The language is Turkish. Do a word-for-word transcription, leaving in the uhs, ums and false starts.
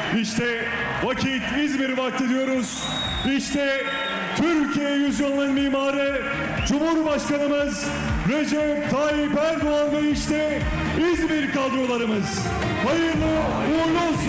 İşte vakit İzmir vakti diyoruz. İşte Türkiye yüzyılının mimarı Cumhurbaşkanımız Recep Tayyip Erdoğan ve işte İzmir kadrolarımız. Hayırlı uğurlu olsun.